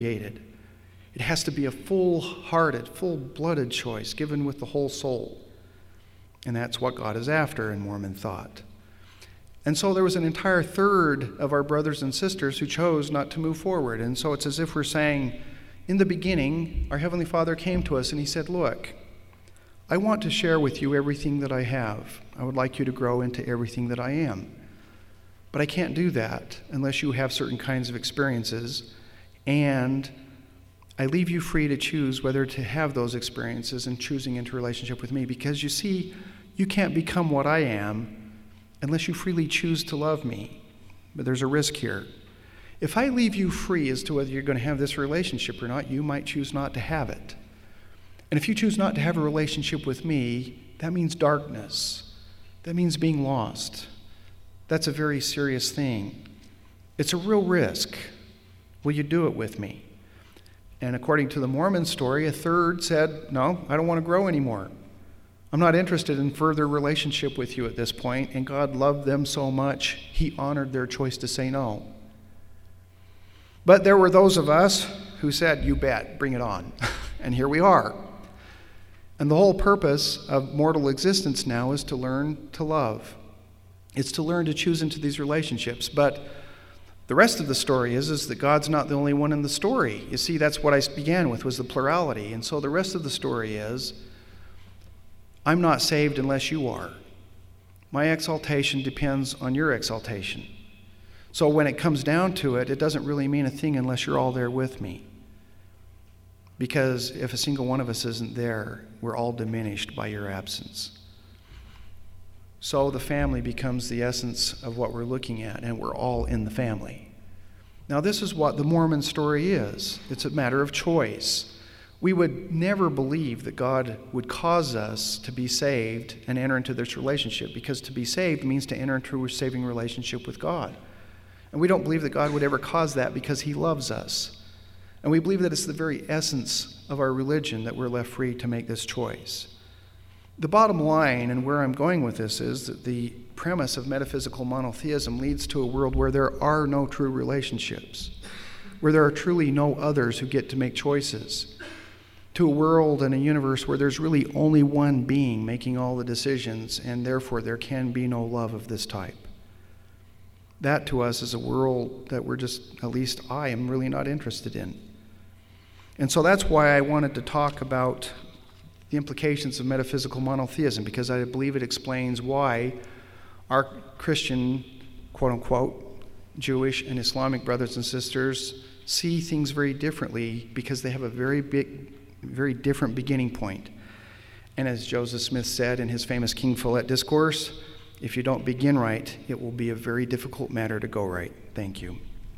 created. It has to be a full-hearted, full-blooded choice given with the whole soul. And that's what God is after in Mormon thought. And so there was an entire third of our brothers and sisters who chose not to move forward. And so it's as if we're saying, in the beginning, our Heavenly Father came to us and he said, look, I want to share with you everything that I have. I would like you to grow into everything that I am. But I can't do that unless you have certain kinds of experiences. And I leave you free to choose whether to have those experiences and choosing into relationship with me. Because you see, you can't become what I am unless you freely choose to love me. But there's a risk here. If I leave you free as to whether you're going to have this relationship or not, you might choose not to have it. And if you choose not to have a relationship with me, that means darkness. That means being lost. That's a very serious thing. It's a real risk. Will you do it with me? And according to the Mormon story, a third said, no, I don't want to grow anymore. I'm not interested in further relationship with you at this point. And God loved them so much, he honored their choice to say no. But there were those of us who said, you bet, bring it on. And here we are. And the whole purpose of mortal existence now is to learn to love. It's to learn to choose into these relationships. But the rest of the story is that God's not the only one in the story. You see, that's what I began with, was the plurality. And so the rest of the story is, I'm not saved unless you are. My exaltation depends on your exaltation. So when it comes down to it, it doesn't really mean a thing unless you're all there with me. Because if a single one of us isn't there, we're all diminished by your absence. So the family becomes the essence of what we're looking at, and we're all in the family. Now this is what the Mormon story is. It's a matter of choice. We would never believe that God would cause us to be saved and enter into this relationship, because to be saved means to enter into a saving relationship with God. And we don't believe that God would ever cause that because he loves us. And we believe that it's the very essence of our religion that we're left free to make this choice. The bottom line, and where I'm going with this, is that the premise of metaphysical monotheism leads to a world where there are no true relationships, where there are truly no others who get to make choices, to a world and a universe where there's really only one being making all the decisions, and therefore there can be no love of this type. That to us is a world that we're just, at least I am really not interested in. And so that's why I wanted to talk about the implications of metaphysical monotheism, because I believe it explains why our Christian, quote-unquote, Jewish and Islamic brothers and sisters see things very differently, because they have a very different beginning point. And as Joseph Smith said in his famous King Follett discourse, if you don't begin right, it will be a very difficult matter to go right. Thank you.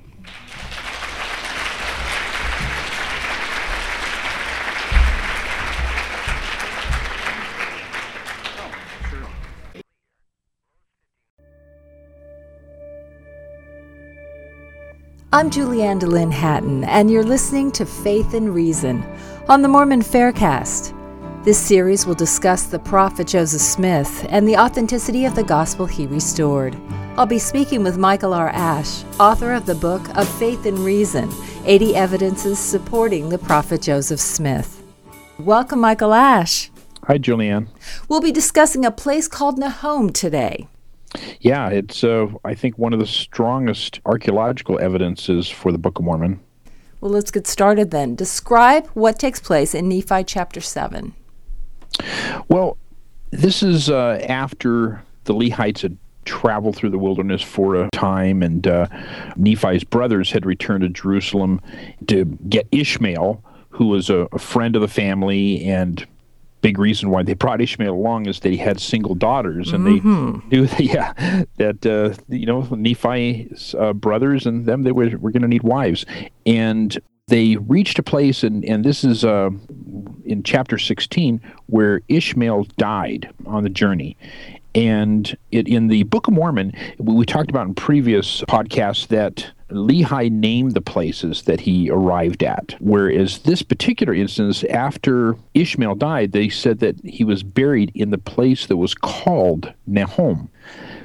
I'm Julianne DeLynn Hatton, and you're listening to Faith and Reason on the Mormon Faircast. This series will discuss the prophet Joseph Smith and the authenticity of the gospel he restored. I'll be speaking with Michael R. Ash, author of the book of Faith and Reason, 80 Evidences Supporting the Prophet Joseph Smith. Welcome, Michael Ash. Hi, Julianne. We'll be discussing a place called Nahom today. Yeah, it's, I think, one of the strongest archaeological evidences for the Book of Mormon. Well, let's get started then. Describe what takes place in Nephi chapter 7. Well, this is after the Lehites had traveled through the wilderness for a time, and Nephi's brothers had returned to Jerusalem to get Ishmael, who was a friend of the family, and big reason why they brought Ishmael along is that he had single daughters, and they knew that Nephi's brothers and them, they were going to need wives. And they reached a place, and this is in chapter 16, where Ishmael died on the journey. And in the Book of Mormon, we talked about in previous podcasts that Lehi named the places that he arrived at, whereas this particular instance, after Ishmael died, they said that he was buried in the place that was called Nahom.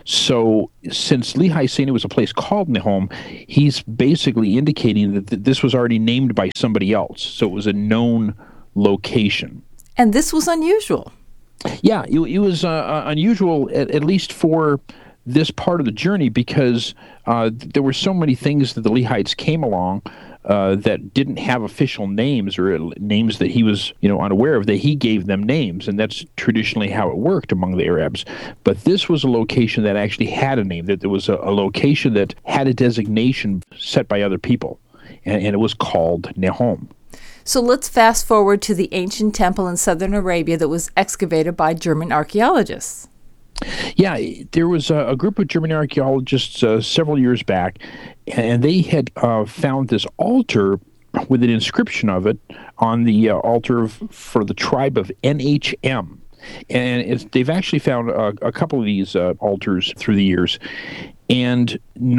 So since Lehi's saying it was a place called Nahom, he's basically indicating that this was already named by somebody else. So it was a known location. And this was unusual. Yeah, it was unusual, at least for this part of the journey, because there were so many things that the Lehites came along that didn't have official names, or names that he was, unaware of, that he gave them names, and that's traditionally how it worked among the Arabs. But this was a location that actually had a name, that there was a location that had a designation set by other people, and it was called Nahom. So let's fast forward to the ancient temple in southern Arabia that was excavated by German archaeologists. Yeah, there was a group of German archaeologists several years back, and they had found this altar with an inscription of it on the altar for the tribe of NHM. And they've actually found a couple of these altars through the years. And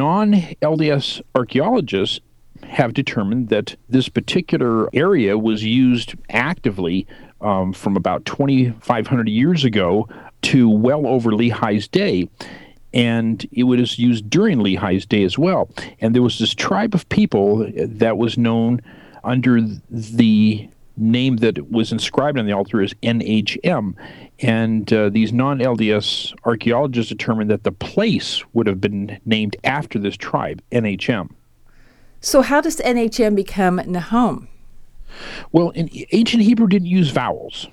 non-LDS archaeologists have determined that this particular area was used actively from about 2,500 years ago to well over Lehi's day, and it was used during Lehi's day as well. And there was this tribe of people that was known under the name that was inscribed on the altar as NHM, and these non-LDS archaeologists determined that the place would have been named after this tribe, NHM. So how does NHM become Nahom? Well, in ancient Hebrew didn't use vowels.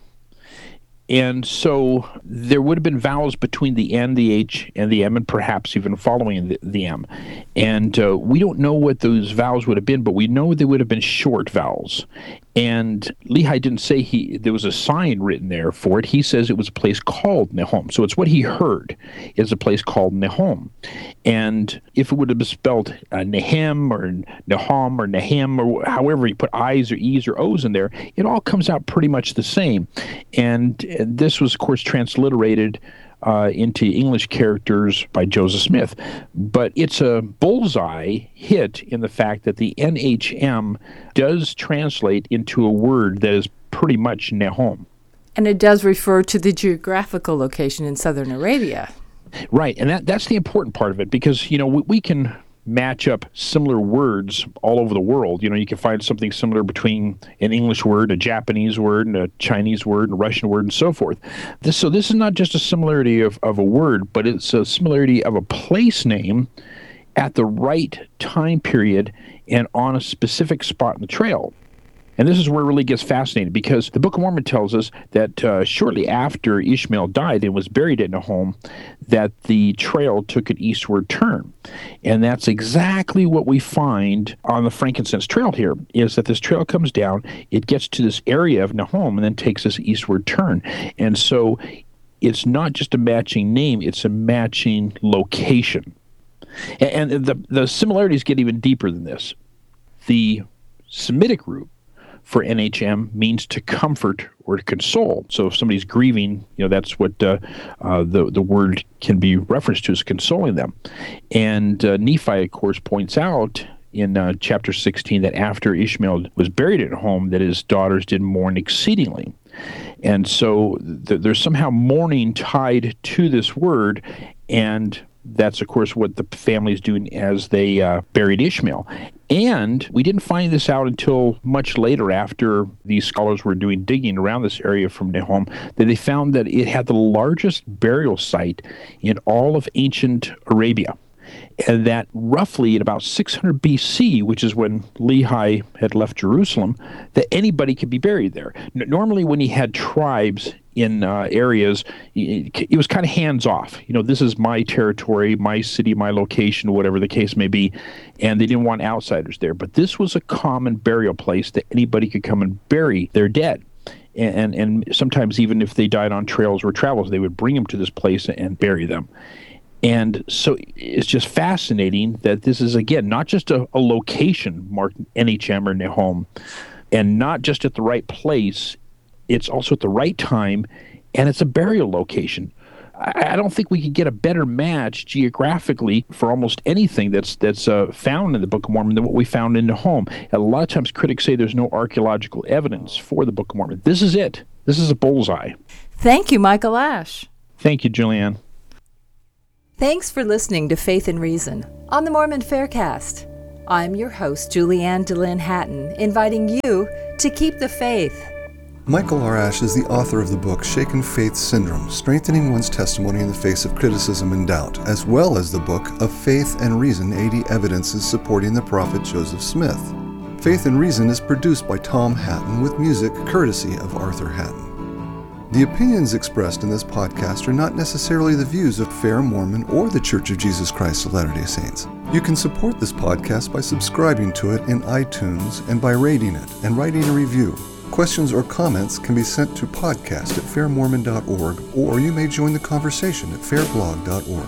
And so there would have been vowels between the N, the H, and the M, and perhaps even following the M. And we don't know what those vowels would have been, but we know they would have been short vowels. And Lehi didn't say there was a sign written there for it. He says it was a place called Nahom. So it's what he heard, is a place called Nahom. And if it would have been spelled Nahem or Nahom or Nahem, or however you put I's or E's or O's in there, it all comes out pretty much the same. And this was, of course, transliterated into English characters by Joseph Smith. But it's a bullseye hit in the fact that the NHM does translate into a word that is pretty much Nahom. And it does refer to the geographical location in southern Arabia. Right, and that's the important part of it, because, we can match up similar words all over the world. You can find something similar between an English word, a Japanese word, and a Chinese word, and a Russian word, and so forth. So this is not just a similarity of a word, but it's a similarity of a place name at the right time period and on a specific spot in the trail. And this is where it really gets fascinating, because the Book of Mormon tells us that shortly after Ishmael died and was buried at Nahom, that the trail took an eastward turn. And that's exactly what we find on the Frankincense Trail here, is that this trail comes down, it gets to this area of Nahom, and then takes this eastward turn. And so it's not just a matching name, it's a matching location. And the similarities get even deeper than this. The Semitic root for NHM means to comfort or to console. So if somebody's grieving, that's what the word can be referenced to, as consoling them. And Nephi, of course, points out in chapter 16 that after Ishmael was buried at home, that his daughters did mourn exceedingly. And so there's somehow mourning tied to this word, and that's, of course, what the family's doing as they buried Ishmael. And we didn't find this out until much later, after these scholars were doing digging around this area from Nahom, that they found that it had the largest burial site in all of ancient Arabia. And that roughly at about 600 BC, which is when Lehi had left Jerusalem, that anybody could be buried there. Normally when he had tribes in areas, it was kind of hands-off. This is my territory, my city, my location, whatever the case may be, and they didn't want outsiders there. But this was a common burial place that anybody could come and bury their dead. And sometimes even if they died on trails or travels, they would bring them to this place and bury them. And so it's just fascinating that this is, again, not just a location marked NHM or Nahom, and not just at the right place, it's also at the right time, and it's a burial location. I don't think we could get a better match geographically for almost anything that's found in the Book of Mormon than what we found in Nahom. A lot of times critics say there's no archaeological evidence for the Book of Mormon. This is it. This is a bullseye. Thank you, Michael Ash. Thank you, Julianne. Thanks for listening to Faith and Reason on the Mormon Faircast. I'm your host, Julianne DeLynn Hatton, inviting you to keep the faith. Michael R. Ash is the author of the book Shaken Faith Syndrome, Strengthening One's Testimony in the Face of Criticism and Doubt, as well as the book Of Faith and Reason, 80 Evidences Supporting the Prophet Joseph Smith. Faith and Reason is produced by Tom Hatton with music courtesy of Arthur Hatton. The opinions expressed in this podcast are not necessarily the views of Fair Mormon or the Church of Jesus Christ of Latter-day Saints. You can support this podcast by subscribing to it in iTunes and by rating it and writing a review. Questions or comments can be sent to podcast@fairmormon.org, or you may join the conversation at fairblog.org.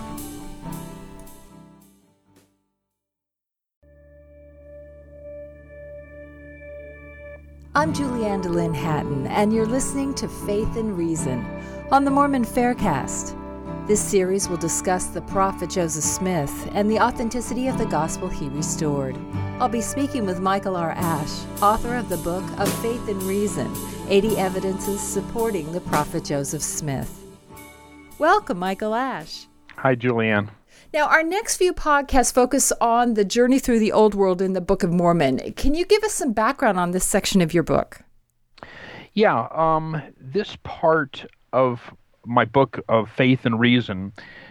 I'm Julianne DeLynn Hatton, and you're listening to Faith and Reason on the Mormon Faircast. This series will discuss the prophet Joseph Smith and the authenticity of the gospel he restored. I'll be speaking with Michael R. Ash, author of the book Of Faith and Reason, 80 Evidences Supporting the Prophet Joseph Smith. Welcome, Michael Ash. Hi, Julianne. Now, our next few podcasts focus on the journey through the Old World in the Book of Mormon. Can you give us some background on this section of your book? Yeah, this part of my book of Faith and Reason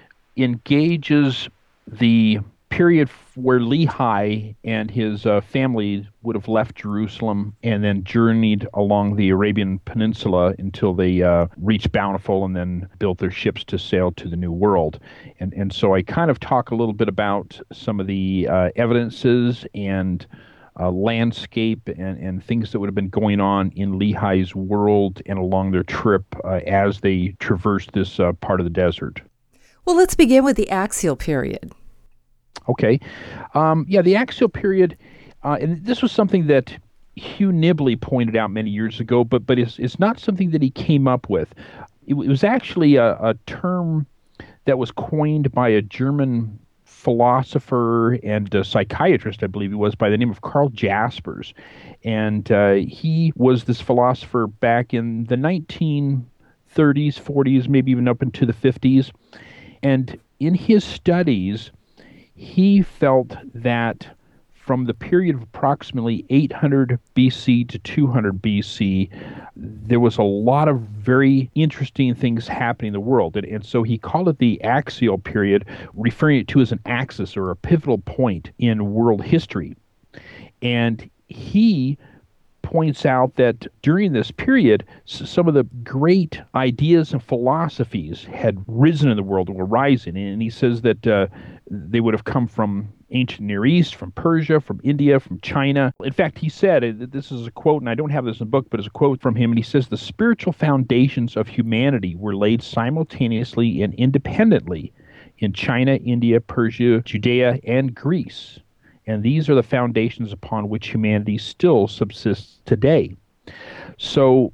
engages the period where Lehi and his family would have left Jerusalem and then journeyed along the Arabian Peninsula until they reached Bountiful and then built their ships to sail to the New World. And so I kind of talk a little bit about some of the evidences and landscape and things that would have been going on in Lehi's world and along their trip as they traversed this part of the desert. Well, let's begin with the axial period. Okay. The axial period, and this was something that Hugh Nibley pointed out many years ago, but it's not something that he came up with. It was actually a term that was coined by a German philosopher and a psychiatrist, I believe he was, by the name of Karl Jaspers. And he was this philosopher back in the 1930s, 40s, maybe even up into the 50s. And in his studies, he felt that from the period of approximately 800 BC to 200 BC, there was a lot of very interesting things happening in the world. And so he called it the axial period, referring it to as an axis or a pivotal point in world history. And he points out that during this period, some of the great ideas and philosophies had risen in the world, or were rising. And he says that they would have come from ancient Near East, from Persia, from India, from China. In fact, he said, this is a quote, and I don't have this in the book, but it's a quote from him, and he says, "The spiritual foundations of humanity were laid simultaneously and independently in China, India, Persia, Judea, and Greece. And these are the foundations upon which humanity still subsists today." So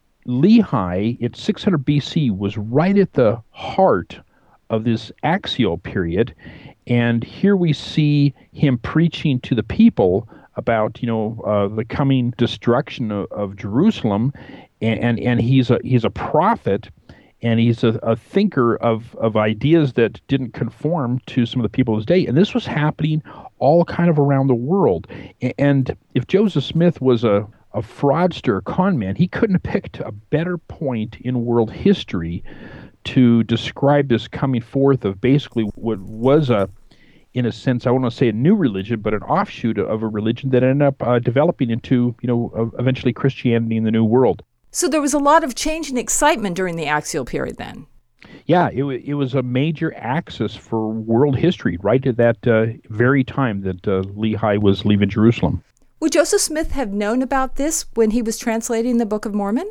Lehi, at 600 BC, was right at the heart of this axial period. And here we see him preaching to the people about, the coming destruction of Jerusalem. And he's a prophet, and he's a thinker of ideas that didn't conform to some of the people of his day. And this was happening all kind of around the world. And if Joseph Smith was a fraudster, a con man, he couldn't have picked a better point in world history to describe this coming forth of basically what was in a sense, I won't say a new religion, but an offshoot of a religion that ended up developing into, eventually Christianity in the New World. So there was a lot of change and excitement during the axial period then. Yeah, it was a major axis for world history right at that very time that Lehi was leaving Jerusalem. Would Joseph Smith have known about this when he was translating the Book of Mormon?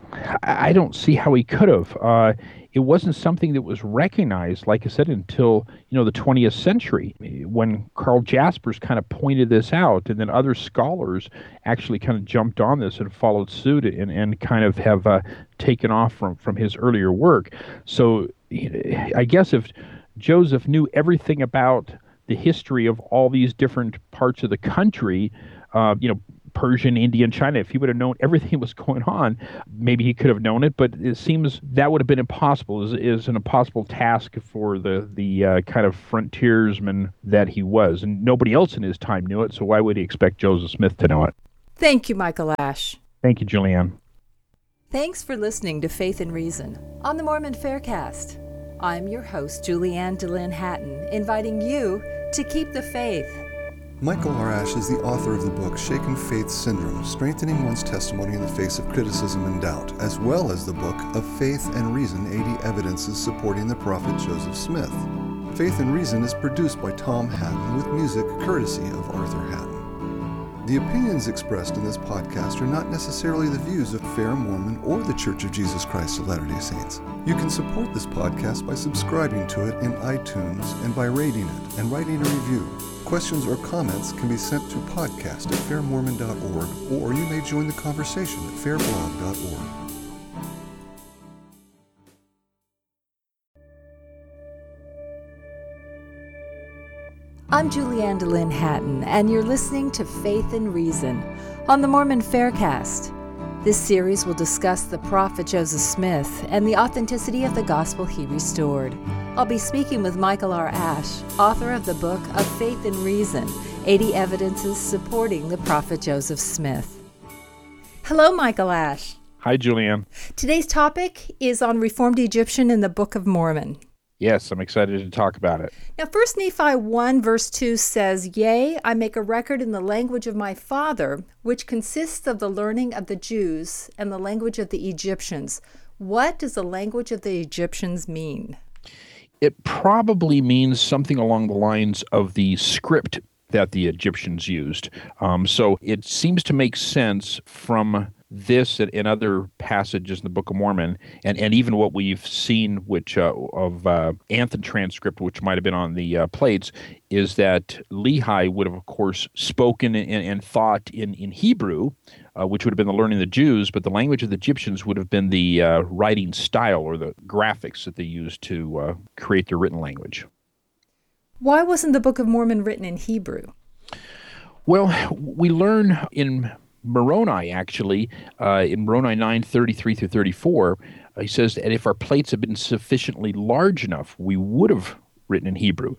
I don't see how he could have. It wasn't something that was recognized, like I said, until the 20th century, when Karl Jaspers kind of pointed this out, and then other scholars actually kind of jumped on this and followed suit and kind of have taken off from his earlier work. So I guess if Joseph knew everything about the history of all these different parts of the country, Persia, India, and China. If he would have known everything that was going on, maybe he could have known it, but it seems that would have been impossible, is an impossible task for the kind of frontiersman that he was. And nobody else in his time knew it, so why would he expect Joseph Smith to know it? Thank you, Michael Ash. Thank you, Julianne. Thanks for listening to Faith and Reason on the Mormon Faircast. I'm your host, Julianne DeLynn Hatton, inviting you to keep the faith. Michael R. Ash is the author of the book Shaken Faith Syndrome, Strengthening One's Testimony in the Face of Criticism and Doubt, as well as the book of Faith and Reason, 80 Evidences Supporting the Prophet Joseph Smith. Faith and Reason is produced by Tom Hatton with music courtesy of Arthur Hatton. The opinions expressed in this podcast are not necessarily the views of Fair Mormon or the Church of Jesus Christ of Latter-day Saints. You can support this podcast by subscribing to it in iTunes and by rating it and writing a review. Questions or comments can be sent to podcast@fairmormon.org, or you may join the conversation at fairblog.org. I'm Julianne DeLynn Hatton, and you're listening to Faith and Reason on the Mormon Faircast. This series will discuss the prophet Joseph Smith and the authenticity of the gospel he restored. I'll be speaking with Michael R. Ash, author of the book of Faith and Reason, 80 Evidences Supporting the Prophet Joseph Smith. Hello, Michael Ash. Hi, Julianne. Today's topic is on Reformed Egyptian in the Book of Mormon. Yes, I'm excited to talk about it. Now, 1 Nephi 1 verse 2 says, "Yea, I make a record in the language of my father, which consists of the learning of the Jews and the language of the Egyptians." What does the language of the Egyptians mean? It probably means something along the lines of the script that the Egyptians used. So it seems to make sense from this and other passages in the Book of Mormon, and even what we've seen, which of Anthon transcript, which might have been on the plates, is that Lehi would have, of course, spoken and thought in Hebrew, which would have been the learning of the Jews, but the language of the Egyptians would have been the writing style or the graphics that they used to create their written language. Why wasn't the Book of Mormon written in Hebrew? Well, we learn in Moroni, actually, in Moroni 9:33 through 34, he says that if our plates had been sufficiently large enough, we would have written in Hebrew.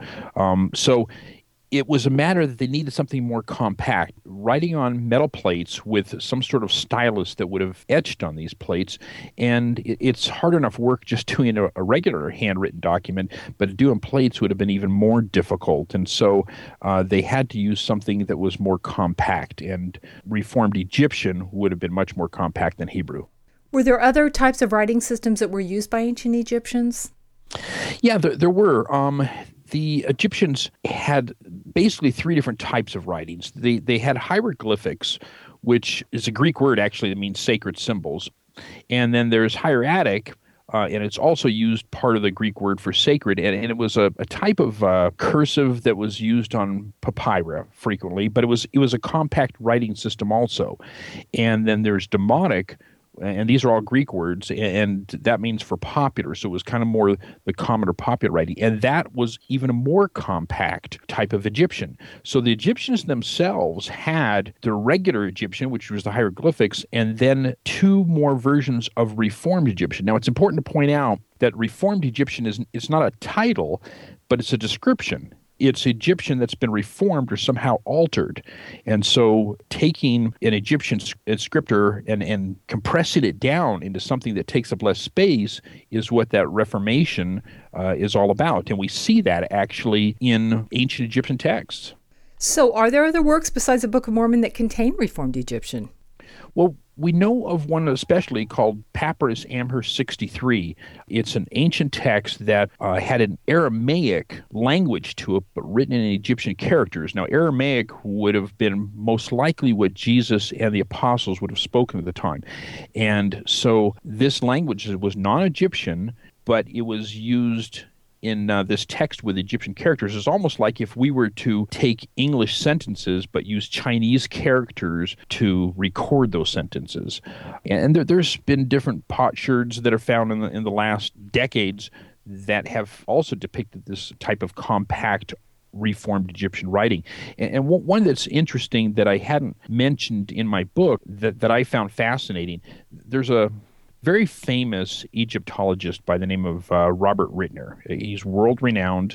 So it was a matter that they needed something more compact. Writing on metal plates with some sort of stylus that would have etched on these plates, and it's hard enough work just doing a regular handwritten document, but to do on plates would have been even more difficult. And so they had to use something that was more compact, and Reformed Egyptian would have been much more compact than Hebrew. Were there other types of writing systems that were used by ancient Egyptians? Yeah, there were. The Egyptians had basically three different types of writings. They had hieroglyphics, which is a Greek word actually that means sacred symbols. And then there's hieratic, and it's also used part of the Greek word for sacred. And it was a type of cursive that was used on papyri frequently, but it was a compact writing system also. And then there's demotic, and these are all Greek words, and that means for popular. So it was kind of more the common or popular writing. And that was even a more compact type of Egyptian. So the Egyptians themselves had the regular Egyptian, which was the hieroglyphics, and then two more versions of Reformed Egyptian. Now, it's important to point out that Reformed Egyptian it's not a title, but it's a description. It's Egyptian that's been reformed or somehow altered. And so taking an Egyptian scripture and compressing it down into something that takes up less space is what that Reformation is all about. And we see that actually in ancient Egyptian texts. So are there other works besides the Book of Mormon that contain Reformed Egyptian? Well, we know of one especially called Papyrus Amherst 63. It's an ancient text that had an Aramaic language to it, but written in Egyptian characters. Now, Aramaic would have been most likely what Jesus and the apostles would have spoken at the time. And so this language was non-Egyptian, but it was used in this text with Egyptian characters. Is almost like if we were to take English sentences but use Chinese characters to record those sentences. And there's been different potsherds that are found in the last decades that have also depicted this type of compact Reformed Egyptian writing. And one that's interesting that I hadn't mentioned in my book that I found fascinating, there's a very famous Egyptologist by the name of Robert Rittner. He's world-renowned,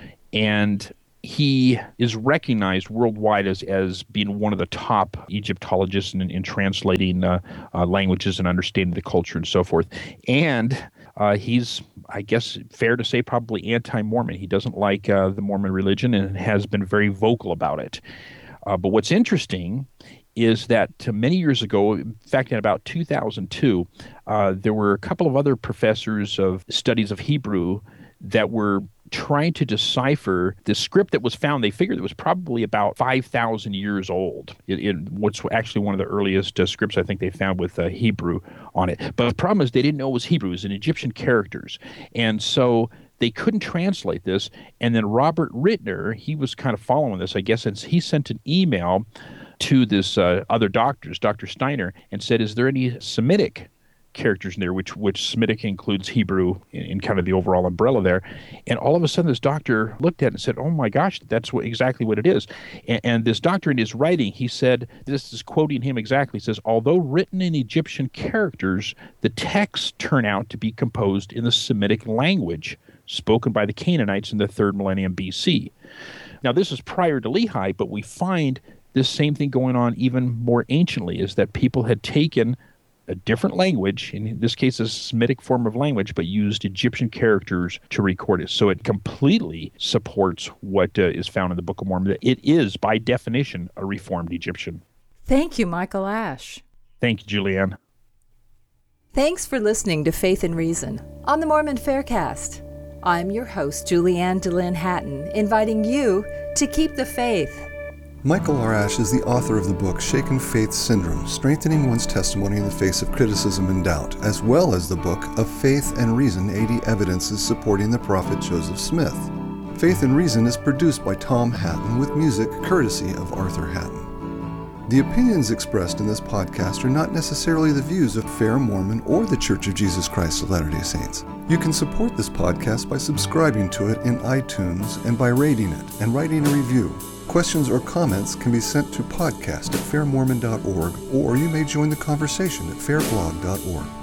and he is recognized worldwide as being one of the top Egyptologists in translating languages and understanding the culture and so forth. And he's, I guess, fair to say, probably anti-Mormon. He doesn't like the Mormon religion and has been very vocal about it. But what's interesting is that many years ago, in fact, in about 2002, there were a couple of other professors of studies of Hebrew that were trying to decipher the script that was found. They figured it was probably about 5,000 years old. What's actually one of the earliest scripts I think they found with Hebrew on it. But the problem is they didn't know it was Hebrew. It was in Egyptian characters. And so they couldn't translate this. And then Robert Rittner, he was kind of following this, I guess, and he sent an email to this other doctors, Dr. Steiner, and said, is there any Semitic characters in there, which Semitic includes Hebrew in kind of the overall umbrella there. And all of a sudden this doctor looked at it and said, oh my gosh, that's exactly what it is. And this doctor in his writing, he said, this is quoting him exactly, he says, although written in Egyptian characters, the texts turn out to be composed in the Semitic language spoken by the Canaanites in the 3rd millennium BC. Now this is prior to Lehi, but we find this same thing going on even more anciently, is that people had taken a different language, in this case a Semitic form of language, but used Egyptian characters to record it. So it completely supports what is found in the Book of Mormon. It is, by definition, a Reformed Egyptian. Thank you, Michael Ash. Thank you, Julianne. Thanks for listening to Faith and Reason on the Mormon Faircast. I'm your host, Julianne DeLynn Hatton, inviting you to keep the faith. Michael R. Ash is the author of the book Shaken Faith Syndrome, Strengthening One's Testimony in the Face of Criticism and Doubt, as well as the book of Faith and Reason, 80 Evidences Supporting the Prophet Joseph Smith. Faith and Reason is produced by Tom Hatton with music courtesy of Arthur Hatton. The opinions expressed in this podcast are not necessarily the views of Fair Mormon or the Church of Jesus Christ of Latter-day Saints. You can support this podcast by subscribing to it in iTunes and by rating it and writing a review. Questions or comments can be sent to podcast@fairmormon.org, or you may join the conversation at fairblog.org.